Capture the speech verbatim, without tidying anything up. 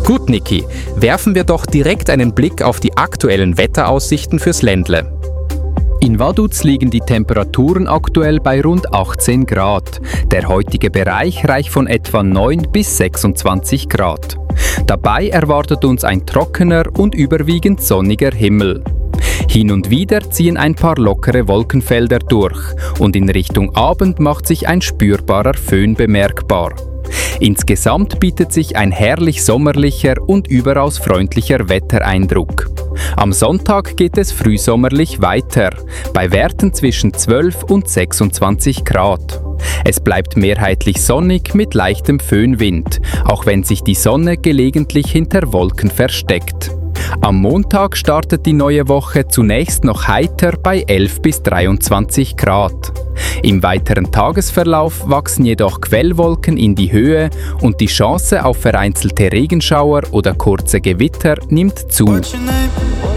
Gut, Niki, werfen wir doch direkt einen Blick auf die aktuellen Wetteraussichten fürs Ländle. In Vaduz liegen die Temperaturen aktuell bei rund achtzehn Grad. Der heutige Bereich reicht von etwa neun bis sechsundzwanzig Grad. Dabei erwartet uns ein trockener und überwiegend sonniger Himmel. Hin und wieder ziehen ein paar lockere Wolkenfelder durch und in Richtung Abend macht sich ein spürbarer Föhn bemerkbar. Insgesamt bietet sich ein herrlich sommerlicher und überaus freundlicher Wettereindruck. Am Sonntag geht es frühsommerlich weiter, bei Werten zwischen zwölf und sechsundzwanzig Grad. Es bleibt mehrheitlich sonnig mit leichtem Föhnwind, auch wenn sich die Sonne gelegentlich hinter Wolken versteckt. Am Montag startet die neue Woche zunächst noch heiter bei elf bis dreiundzwanzig Grad. Im weiteren Tagesverlauf wachsen jedoch Quellwolken in die Höhe und die Chance auf vereinzelte Regenschauer oder kurze Gewitter nimmt zu.